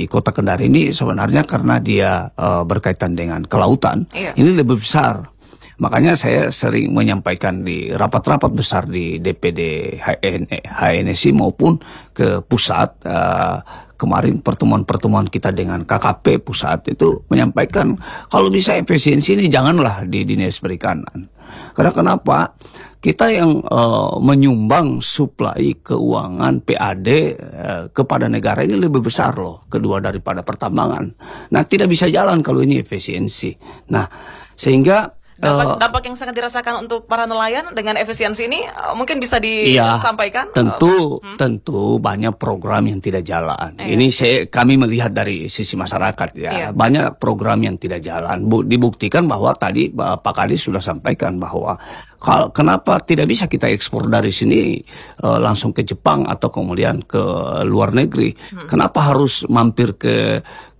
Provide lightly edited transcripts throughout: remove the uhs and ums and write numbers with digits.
di Kota Kendari ini sebenarnya karena dia berkaitan dengan kelautan, ini lebih besar. Makanya saya sering menyampaikan di rapat-rapat besar di DPD HNSI maupun ke pusat. Kemarin pertemuan-pertemuan kita dengan KKP pusat itu menyampaikan kalau bisa efisiensi ini janganlah di dinas perikanan. Karena kenapa? Kita yang menyumbang suplai keuangan PAD kepada negara ini lebih besar loh, kedua daripada pertambangan. Nah, tidak bisa jalan kalau ini efisiensi. Nah, sehingga dampak yang sangat dirasakan untuk para nelayan dengan efisiensi ini mungkin bisa disampaikan. Tentu banyak program yang tidak jalan. Ini kami melihat dari sisi masyarakat ya. Banyak program yang tidak jalan. Dibuktikan bahwa tadi Pak Kadis sudah sampaikan bahwa kenapa tidak bisa kita ekspor dari sini langsung ke Jepang atau kemudian ke luar negeri? Kenapa harus mampir ke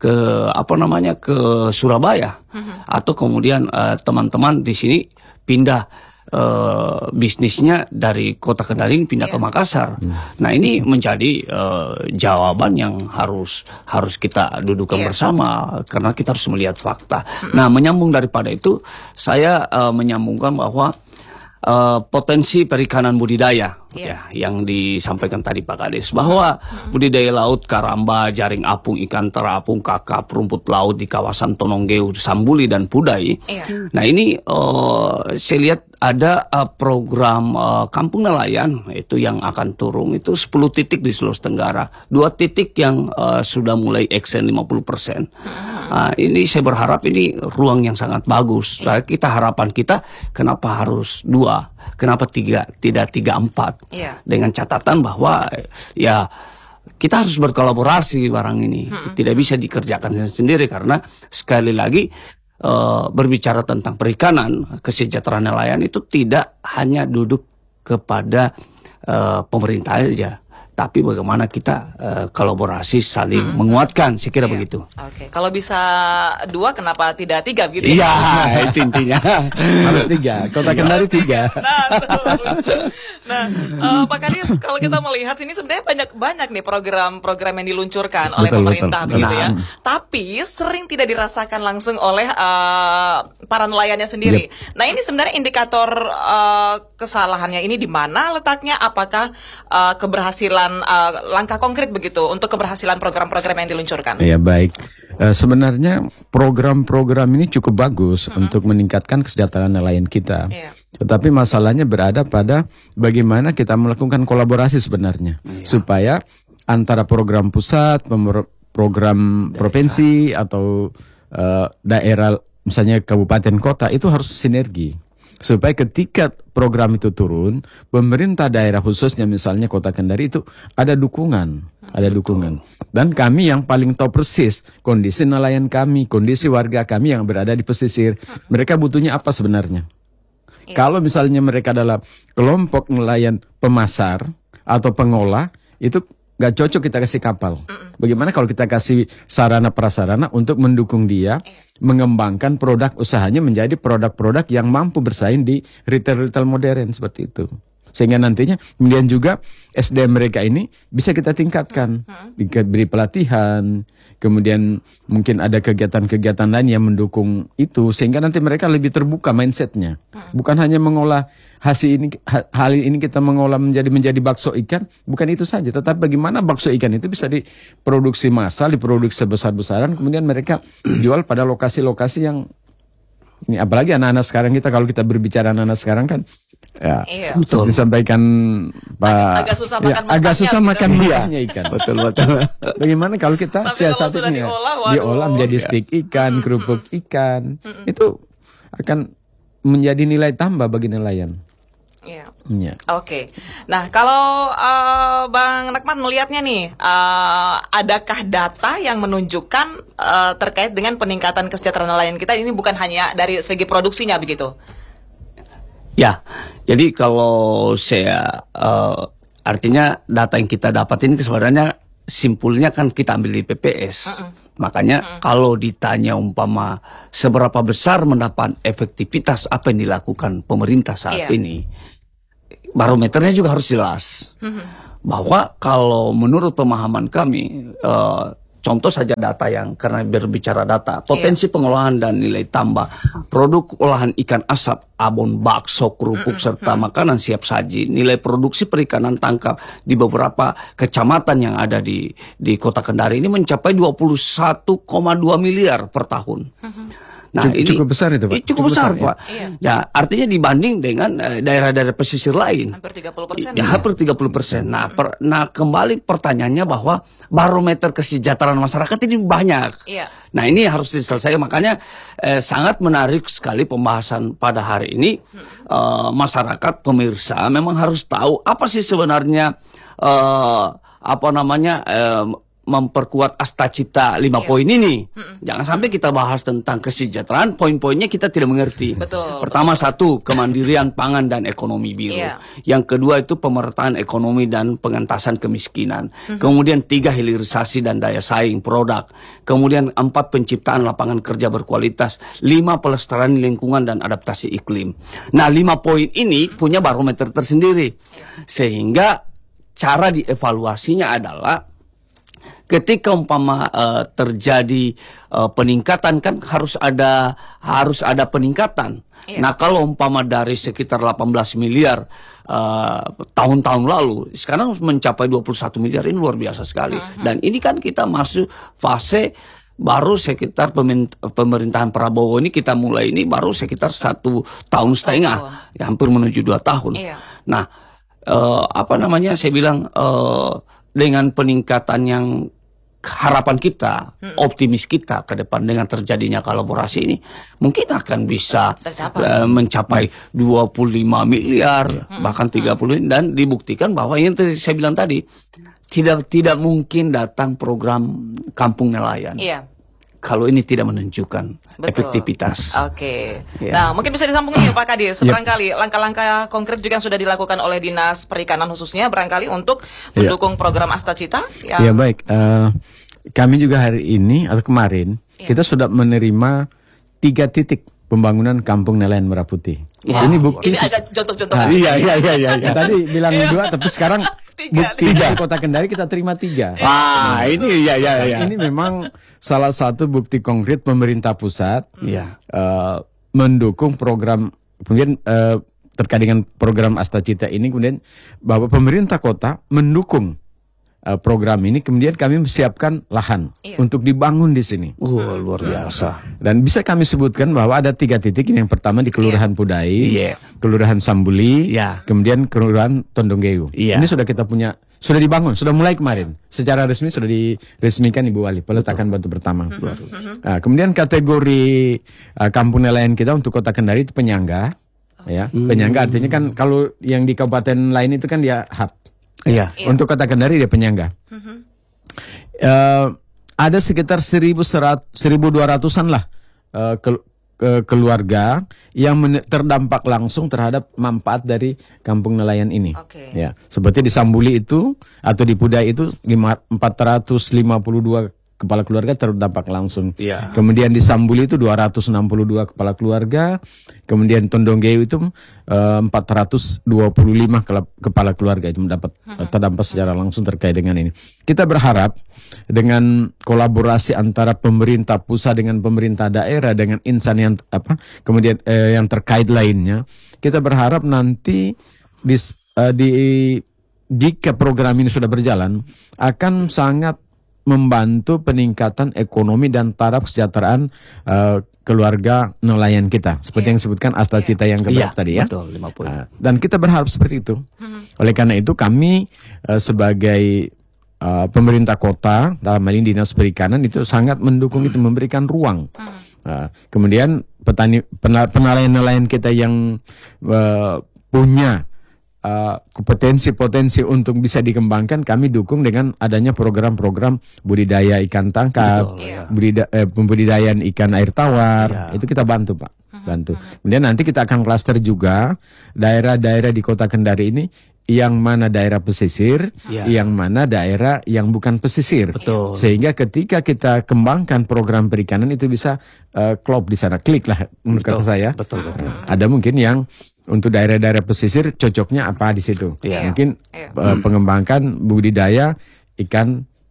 Surabaya? Atau kemudian teman-teman di sini pindah bisnisnya dari Kota Kendari pindah ke Makassar. Nah, ini menjadi jawaban yang harus kita dudukkan bersama karena kita harus melihat fakta. Nah, menyambung daripada itu, saya menyambungkan bahwa potensi perikanan budidaya yang disampaikan tadi Pak Kades, bahwa budidaya laut karamba, jaring apung, ikan terapung, kakap, rumput laut di kawasan Tononggeu, Sambuli dan Pudai. Nah, ini saya lihat ada program kampung nelayan itu yang akan turun itu 10 titik di Sulawesi Tenggara, 2 titik yang sudah mulai action 50%. Ini saya berharap ini ruang yang sangat bagus. Harapan kita kenapa harus 2, kenapa 3, tidak 3, 4? Dengan catatan bahwa ya kita harus berkolaborasi barang ini. Tidak bisa dikerjakan sendiri karena sekali lagi berbicara tentang perikanan, kesejahteraan nelayan itu tidak hanya duduk kepada pemerintah saja, tapi bagaimana kita kolaborasi saling menguatkan, saya kira begitu. Oke, kalau bisa 2 kenapa tidak 3 gitu? Iya, itu intinya. Harus 3, Kota Kendari 3. Nah, Pak Kadis, kalau kita melihat ini sebenarnya banyak nih program-program yang diluncurkan oleh pemerintah begitu ya. Tapi sering tidak dirasakan langsung oleh para nelayannya sendiri. Nah, ini sebenarnya indikator kesalahannya ini di mana letaknya? Apakah keberhasilan langkah konkret begitu untuk keberhasilan program-program yang diluncurkan? Ya, baik. Sebenarnya program-program ini cukup bagus untuk meningkatkan kesejahteraan nelayan kita. Tetapi masalahnya berada pada bagaimana kita melakukan kolaborasi sebenarnya supaya antara program pusat, program provinsi atau daerah, misalnya kabupaten kota, itu harus sinergi. Supaya ketika program itu turun, pemerintah daerah khususnya misalnya Kota Kendari itu ada dukungan. Dan kami yang paling tahu persis kondisi nelayan kami, kondisi warga kami yang berada di pesisir. Mereka butuhnya apa sebenarnya? Kalau misalnya mereka adalah kelompok nelayan pemasar atau pengolah, itu nggak cocok kita kasih kapal. Bagaimana kalau kita kasih sarana prasarana untuk mendukung dia mengembangkan produk usahanya menjadi produk-produk yang mampu bersaing di retail-retail modern seperti itu. Sehingga nantinya kemudian juga SDM mereka ini bisa kita tingkatkan, diberi pelatihan, kemudian mungkin ada kegiatan-kegiatan lain yang mendukung itu, sehingga nanti mereka lebih terbuka mindsetnya. Bukan hanya mengolah hal ini kita mengolah menjadi bakso ikan, bukan itu saja, tetapi bagaimana bakso ikan itu bisa diproduksi massal, diproduksi sebesar-besaran, kemudian mereka jual pada lokasi-lokasi yang ini, apalagi anak-anak sekarang kalau kita berbicara anak-anak sekarang kan, ya, betul. Disampaikan Pak, agak susah makan mentahnya ikan. Betul. Bagaimana kalau kita siasatnya diolah menjadi stik ikan, kerupuk ikan, itu akan menjadi nilai tambah bagi nelayan. Oke. Nah, kalau Bang Nakman melihatnya nih, adakah data yang menunjukkan terkait dengan peningkatan kesejahteraan nelayan kita ini bukan hanya dari segi produksinya begitu? Ya, jadi kalau saya artinya data yang kita dapat ini sebenarnya simpulnya kan kita ambil di PPS. Makanya kalau ditanya umpama seberapa besar mendapat efektivitas apa yang dilakukan pemerintah saat ini, barometernya juga harus jelas. Bahwa kalau menurut pemahaman kami contoh saja data yang karena berbicara data, potensi pengolahan dan nilai tambah produk olahan ikan asap, abon, bakso, kerupuk serta makanan siap saji. Nilai produksi perikanan tangkap di beberapa kecamatan yang ada di Kota Kendari ini mencapai 21,2 miliar per tahun. Nah, ini cukup besar itu, Pak. Cukup besar, Pak. Ya, artinya dibanding dengan daerah-daerah pesisir lain. Hampir 30%. Ya, hampir 30%. Nah, kembali pertanyaannya bahwa barometer kesejahteraan masyarakat ini banyak. Nah, ini harus diselesaikan. Makanya sangat menarik sekali pembahasan pada hari ini. Masyarakat, pemirsa memang harus tahu apa sih sebenarnya memperkuat Astacita 5 poin ini. Jangan sampai kita bahas tentang kesejahteraan, poin-poinnya kita tidak mengerti. Pertama, satu, kemandirian pangan dan ekonomi biru. Yang kedua itu pemerataan ekonomi dan pengentasan kemiskinan. Kemudian 3, hilirisasi dan daya saing produk. Kemudian 4, penciptaan lapangan kerja berkualitas. 5, pelestarian lingkungan dan adaptasi iklim. Nah, 5 poin ini punya barometer tersendiri. Sehingga cara dievaluasinya adalah ketika umpama terjadi peningkatan, kan harus ada peningkatan. Nah, kalau umpama dari sekitar 18 miliar tahun-tahun lalu, sekarang mencapai 21 miliar, ini luar biasa sekali. Dan ini kan kita masuk fase baru sekitar pemerintahan Prabowo ini, kita mulai ini baru sekitar 1,5 tahun, ya, hampir menuju 2 tahun. Nah, saya bilang dengan peningkatan yang harapan kita, optimis kita ke depan dengan terjadinya kolaborasi ini, mungkin akan bisa mencapai 25 miliar, bahkan 30, dan dibuktikan bahwa yang saya bilang tadi, tidak mungkin datang program Kampung Nelayan. Kalau ini tidak menunjukkan efektivitas. Nah, mungkin bisa disambung nih Pak Kadis. Barangkali langkah-langkah konkret juga yang sudah dilakukan oleh Dinas Perikanan khususnya barangkali untuk mendukung program Astacita. Ya, baik. Kami juga hari ini atau kemarin kita sudah menerima 3 titik pembangunan Kampung Nelayan Merah Putih. Ini bukti. Ini agak contoh-contoh. Iya. Tadi bilang 2, tapi sekarang bukti di Kota Kendari kita terima 3. Ini Ini memang salah satu bukti konkret pemerintah pusat mendukung program, kemudian terkait dengan program Astacita ini, kemudian bahwa pemerintah kota mendukung program ini, kemudian kami menyiapkan lahan untuk dibangun di sini. Luar biasa. Dan bisa kami sebutkan bahwa ada 3 titik. Yang pertama di Kelurahan Pudai, Kelurahan Sambuli, kemudian Kelurahan Tondonggeu. Ini sudah kita punya, sudah dibangun, sudah mulai kemarin. Secara resmi sudah diresmikan Ibu Wali, peletakan batu pertama. Nah, kemudian kategori kampung nelayan kita untuk Kota Kendari itu penyangga. Penyangga artinya kan kalau yang di kabupaten lain itu kan dia hub. Untuk Kota Kendari dia penyangga. Ada sekitar 1.200-an lah keluarga yang terdampak langsung terhadap manfaat dari kampung nelayan ini. Ya, seperti di Sambuli itu atau di Pudai itu 452 kepala keluarga terdampak langsung. Kemudian di Sambuli itu 262 kepala keluarga. Kemudian Tondonggeu itu 425 kepala keluarga itu mendapat terdampak secara langsung terkait dengan ini. Kita berharap dengan kolaborasi antara pemerintah pusat dengan pemerintah daerah dengan insan yang kemudian yang terkait lainnya, kita berharap nanti jika program ini sudah berjalan akan sangat membantu peningkatan ekonomi dan taraf kesejahteraan keluarga nelayan kita. Seperti yang disebutkan Astacita yang keberapa tadi ya. Betul, 5 poin. Dan kita berharap seperti itu. Oleh karena itu kami sebagai pemerintah kota, dalam hal ini Dinas Perikanan itu sangat mendukung itu, memberikan ruang. Kemudian penelayan-nelayan kita yang punya potensi untuk bisa dikembangkan, kami dukung dengan adanya program-program budidaya ikan tangkap, pembudidayaan ikan air tawar, itu kita bantu Pak, bantu. Kemudian nanti kita akan klaster juga daerah-daerah di Kota Kendari ini, yang mana daerah pesisir, yang mana daerah yang bukan pesisir. Sehingga ketika kita kembangkan program perikanan itu bisa klop di sana, klik lah menurut kata saya. Ada mungkin yang untuk daerah-daerah pesisir cocoknya apa di situ. Mungkin pengembangan budidaya ikan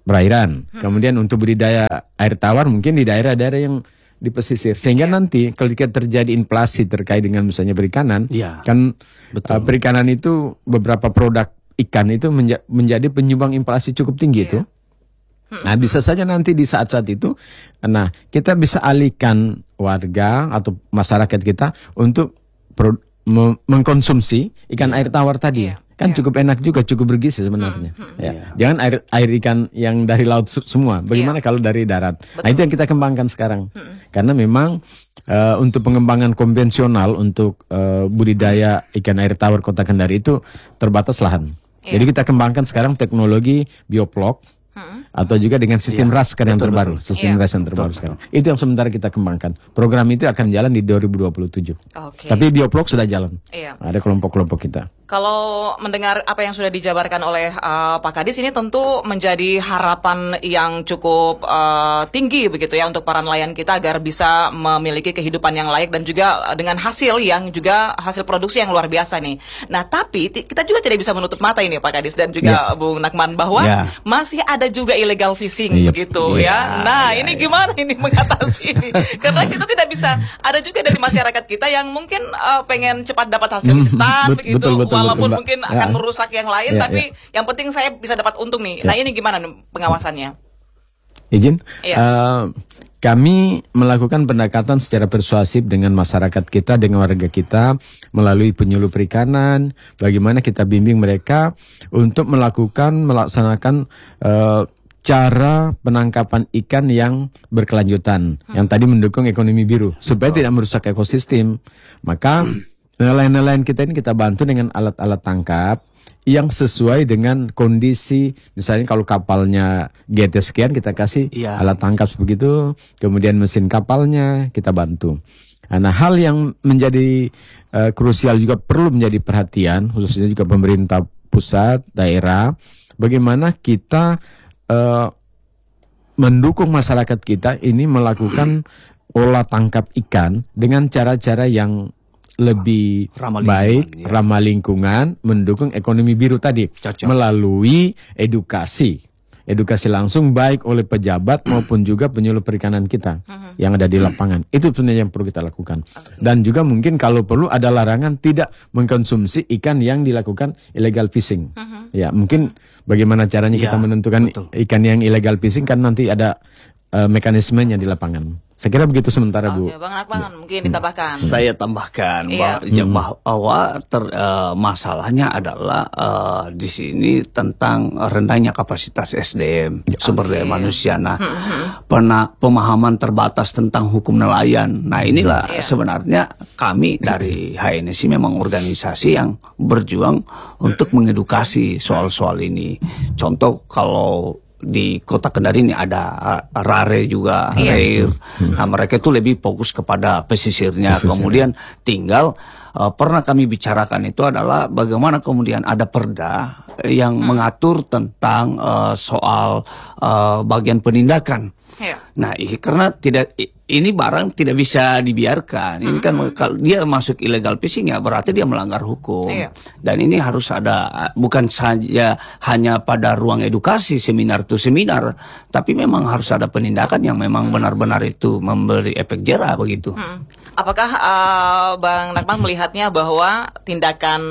perairan. Kemudian untuk budidaya air tawar mungkin di daerah-daerah yang di pesisir. Sehingga nanti ketika terjadi inflasi terkait dengan misalnya perikanan, kan perikanan itu beberapa produk ikan itu menjadi penyumbang inflasi cukup tinggi itu. Nah, bisa saja nanti di saat-saat itu, nah kita bisa alihkan warga atau masyarakat kita untuk mengkonsumsi ikan air tawar tadi. Kan cukup enak juga, cukup bergizi sebenarnya. Jangan air ikan yang dari laut semua. Bagaimana kalau dari darat? Nah, itu yang kita kembangkan sekarang. Karena memang untuk pengembangan konvensional untuk budidaya ikan air tawar Kota Kendari itu terbatas lahan. Jadi kita kembangkan sekarang teknologi bioflok atau juga dengan sistem RAS yang terbaru, sistem RAS yang terbaru sekarang. Itu yang sementara kita kembangkan. Program itu akan jalan di 2027. Tapi bioflok sudah jalan. Ada kelompok-kelompok kita. Kalau mendengar apa yang sudah dijabarkan oleh Pak Kadis, ini tentu menjadi harapan yang cukup tinggi begitu ya untuk para nelayan kita agar bisa memiliki kehidupan yang layak dan juga dengan hasil yang juga hasil produksi yang luar biasa nih. Nah, tapi kita juga tidak bisa menutup mata ini Pak Kadis dan juga Bung Nakman bahwa masih ada juga illegal fishing gitu ya. Nah, ini gimana ini mengatasi ini? Karena kita tidak bisa, ada juga dari masyarakat kita yang mungkin pengen cepat dapat hasil instan begitu. Walaupun mungkin akan merusak yang lain, tapi yang penting saya bisa dapat untung nih. Nah, ini gimana pengawasannya? Izin, kami melakukan pendekatan secara persuasif dengan masyarakat kita, dengan warga kita, melalui penyuluh perikanan, bagaimana kita bimbing mereka untuk melaksanakan cara penangkapan ikan yang berkelanjutan, yang tadi mendukung ekonomi biru, supaya tidak merusak ekosistem. Maka nelayan-nelayan kita ini kita bantu dengan alat-alat tangkap yang sesuai dengan kondisi. Misalnya kalau kapalnya GT sekian, kita kasih alat tangkap begitu. Kemudian mesin kapalnya kita bantu. Nah, hal yang menjadi krusial juga perlu menjadi perhatian, khususnya juga pemerintah pusat, daerah. Bagaimana kita mendukung masyarakat kita ini melakukan olah tangkap ikan dengan cara-cara yang lebih baik, ramah lingkungan, mendukung ekonomi biru tadi melalui edukasi langsung baik oleh pejabat maupun juga penyuluh perikanan kita yang ada di lapangan. Itu sebenarnya yang perlu kita lakukan. Dan juga mungkin kalau perlu ada larangan tidak mengkonsumsi ikan yang dilakukan illegal fishing. Ya, mungkin bagaimana caranya kita menentukan ikan yang illegal fishing, kan nanti ada mekanismenya di lapangan. Saya kira begitu sementara, Bu. Bang Nakman, mungkin ditambahkan. Saya tambahkan bahwa masalahnya adalah di sini tentang rendahnya kapasitas SDM, sumber daya manusia. Nah, pemahaman terbatas tentang hukum nelayan. Nah, inilah sebenarnya kami dari HNSI memang organisasi yang berjuang untuk mengedukasi soal-soal ini. Contoh kalau di Kota Kendari ini ada RARE juga, RAIR. Nah, mereka itu lebih fokus kepada pesisirnya. Kemudian tinggal pernah kami bicarakan itu adalah bagaimana kemudian ada perda yang mengatur tentang soal bagian penindakan. Nah, karena ini barang tidak bisa dibiarkan. Ini kan kalau dia masuk illegal fishing ya berarti dia melanggar hukum. Dan ini harus ada, bukan saja hanya pada ruang edukasi, seminar to seminar, tapi memang harus ada penindakan yang memang benar-benar itu memberi efek jera begitu. Apakah Bang Nakman melihatnya bahwa tindakan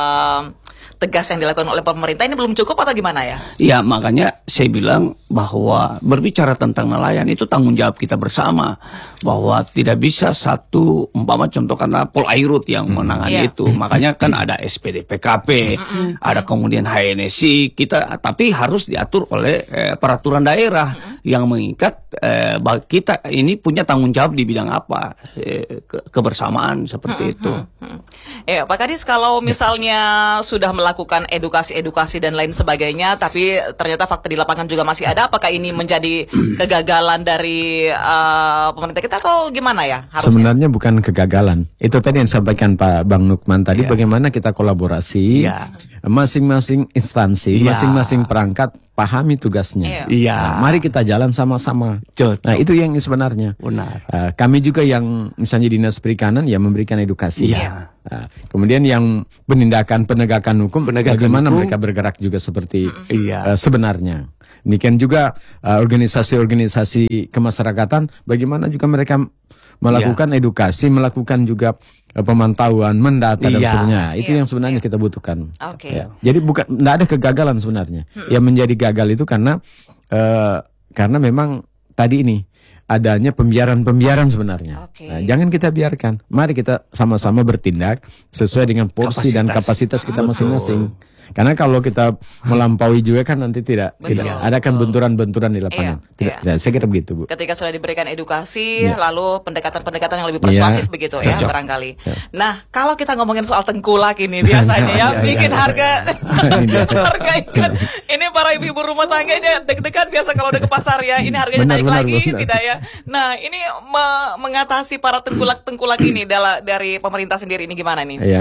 tegas yang dilakukan oleh pemerintah ini belum cukup atau gimana ya? Ya, makanya saya bilang bahwa berbicara tentang nelayan itu tanggung jawab kita bersama. Bahwa tidak bisa satu, umpama contoh karena Polairut yang menangani itu. Makanya kan ada SPD PKP, ada kemudian HNSI, tapi harus diatur oleh peraturan daerah yang mengikat kita ini punya tanggung jawab di bidang apa, kebersamaan seperti itu. Ya, Pak Kadis, kalau misalnya sudah melakukan edukasi dan lain sebagainya, tapi ternyata fakta di lapangan juga masih ada, apakah ini menjadi kegagalan dari pemerintah kita atau gimana ya harusnya? Sebenarnya bukan kegagalan. Itu tadi yang disampaikan Pak Bang Nukman tadi, bagaimana kita kolaborasi masing-masing instansi, masing-masing perangkat pahami tugasnya. Iya. Nah, mari kita jalan sama-sama. Nah, itu yang sebenarnya. Benar. Kami juga yang misalnya Dinas Perikanan ya memberikan edukasi. Iya. Kemudian yang penegakan hukum, bagaimana mereka bergerak juga seperti sebenarnya. Demikian juga organisasi-organisasi kemasyarakatan, bagaimana juga mereka melakukan edukasi, melakukan juga pemantauan, mendata dan sebagainya. Itu yang sebenarnya kita butuhkan. Ya. Jadi tidak ada kegagalan sebenarnya. Yang menjadi gagal itu karena memang tadi ini adanya pembiaran sebenarnya. Nah, jangan kita biarkan. Mari kita sama-sama bertindak sesuai dengan porsi dan kapasitas kita masing-masing. Karena kalau kita melampaui juga kan nanti tidak ada kan benturan-benturan di lapangan. Saya kira begitu, Bu. Ketika sudah diberikan edukasi, lalu pendekatan-pendekatan yang lebih persuasif begitu ya barangkali. Nah, kalau kita ngomongin soal tengkulak ini biasanya ya bikin harga ikan. Ini para ibu-ibu rumah tangga ini deg-degan biasa kalau udah ke pasar ya. Ini harganya naik lagi tidak ya. Nah, ini mengatasi para tengkulak ini dari pemerintah sendiri ini gimana nih? Iya.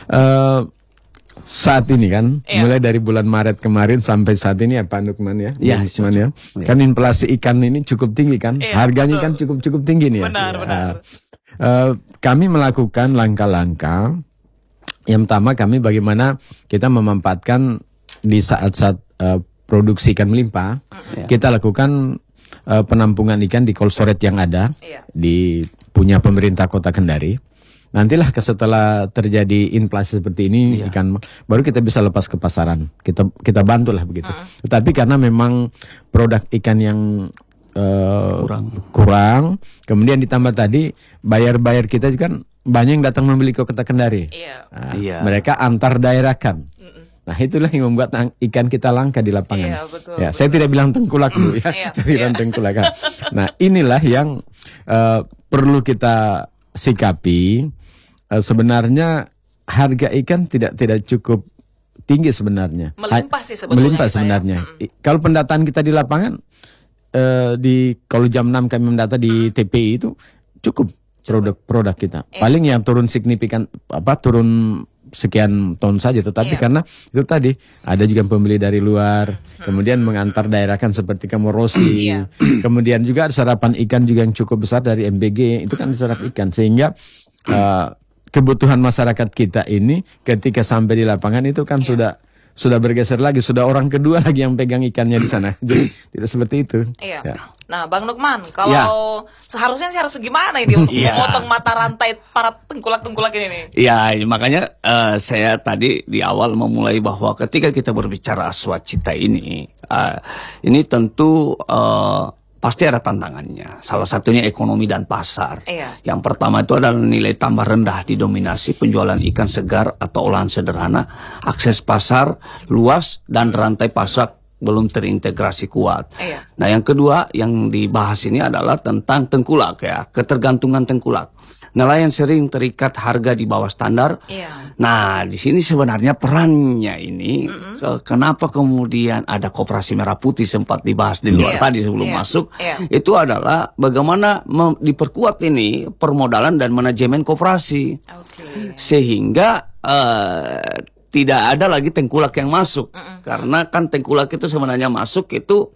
Saat ini kan, mulai dari bulan Maret kemarin sampai saat ini ya Pak Nukman ya, kan inflasi ikan ini cukup tinggi kan, harganya kan cukup tinggi nih ya. Benar. Kami melakukan langkah-langkah. Yang pertama kami bagaimana kita memanfaatkan di saat-saat produksi ikan melimpah, kita lakukan penampungan ikan di cold storage yang ada di punya pemerintah Kota Kendari. Nantilah setelah terjadi inflasi seperti ini ikan baru kita bisa lepas ke pasaran. Kita bantulah begitu. Tetapi karena memang produk ikan yang kurang, kemudian ditambah tadi bayar kita juga kan banyak yang datang membeli ke Kota Kendari. Mereka antar daerahkan. Nah, itulah yang membuat ikan kita langka di lapangan. Saya tidak bilang tengkulak dulu ya. Saya bilang tengkulak. Nah, inilah yang perlu kita sikapi. Sebenarnya harga ikan tidak cukup tinggi sebenarnya. Melimpah sebenarnya. Kalau pendataan kita di lapangan kalau jam 6 kami mendata di TPI itu cukup produk kita. Paling yang turun signifikan turun sekian ton saja, tetapi karena itu tadi ada juga pembeli dari luar, kemudian mengantar daerahkan seperti Kamorosi, kemudian juga sarapan ikan juga yang cukup besar dari MBG, itu kan diserap ikan, sehingga kebutuhan masyarakat kita ini ketika sampai di lapangan itu kan sudah bergeser lagi, sudah orang kedua lagi yang pegang ikannya di sana. Jadi tidak seperti itu. Nah, Bang Nukman, kalau seharusnya sih harus gimana ini untuk memotong mata rantai para tengkulak-tengkulak ini nih? Ya, makanya saya tadi di awal memulai bahwa ketika kita berbicara swacita ini tentu pasti ada tantangannya. Salah satunya ekonomi dan pasar. Yang pertama itu adalah nilai tambah rendah didominasi penjualan ikan segar atau olahan sederhana, akses pasar luas, dan rantai pasar belum terintegrasi kuat. Nah, yang kedua yang dibahas ini adalah tentang tengkulak ya, ketergantungan tengkulak. Nelayan sering terikat harga di bawah standar. Nah, di sini sebenarnya perannya ini, kenapa kemudian ada Koperasi Merah Putih sempat dibahas di luar tadi sebelum masuk, itu adalah bagaimana diperkuat ini permodalan dan manajemen koperasi, sehingga tidak ada lagi tengkulak yang masuk, karena kan tengkulak itu sebenarnya masuk itu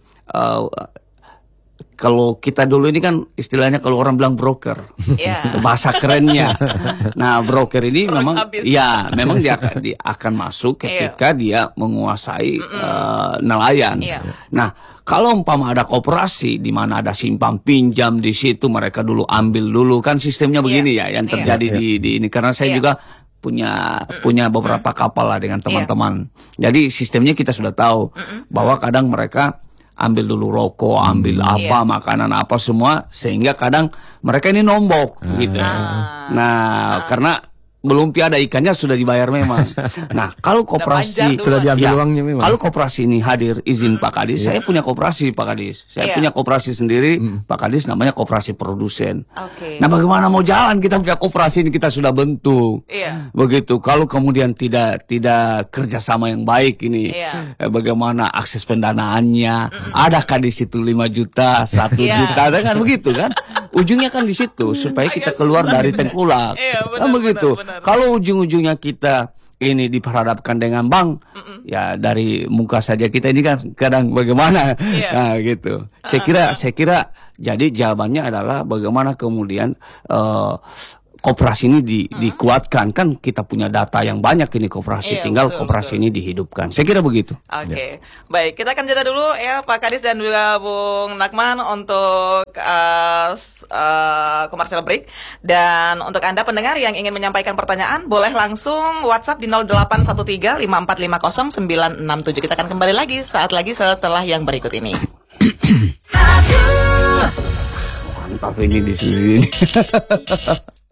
kalau kita dulu ini kan istilahnya kalau orang bilang broker, bahasa kerennya. Nah, broker ini memang memang dia akan masuk ketika dia menguasai nelayan. Nah, kalau umpama ada koperasi di mana ada simpan pinjam di situ, mereka dulu ambil dulu, kan sistemnya begini ya yang terjadi di ini, karena saya juga punya beberapa kapal lah dengan teman-teman. Jadi sistemnya kita sudah tahu bahwa kadang mereka ambil dulu rokok, ambil makanan apa semua, sehingga kadang mereka ini nombok gitu. Nah, karena belum ada ikannya sudah dibayar memang. Nah, kalau koperasi sudah diambil uangnya memang. Kalau koperasi ini hadir izin Pak Kadis, saya punya koperasi Pak Kadis. Saya punya koperasi sendiri Pak Kadis, namanya koperasi produsen. Nah, bagaimana mau jalan kita punya koperasi ini, kita sudah bentuk. Begitu. Kalau kemudian tidak kerjasama yang baik ini, bagaimana akses pendanaannya? Adakah di situ 5 juta, 1 juta, dengan begitu kan? Ujungnya kan di situ supaya kita keluar dari tengkulak. Kan begitu. Kalau ujung-ujungnya kita ini diperhadapkan dengan bank, ya dari muka saja kita ini kan kadang bagaimana, nah gitu. Saya kira jadi jawabannya adalah bagaimana kemudian koperasi ini dikuatkan, kan kita punya data yang banyak ini koperasi, tinggal koperasi ini dihidupkan. Saya kira begitu. Oke. Baik, kita akan jeda dulu ya Pak Kadis dan juga Bung Nakman untuk commercial break. Dan untuk Anda pendengar yang ingin menyampaikan pertanyaan, boleh langsung WhatsApp di 0813-5450-967. Kita akan kembali lagi saat lagi setelah yang berikut ini. Mantap ini diskusi ini.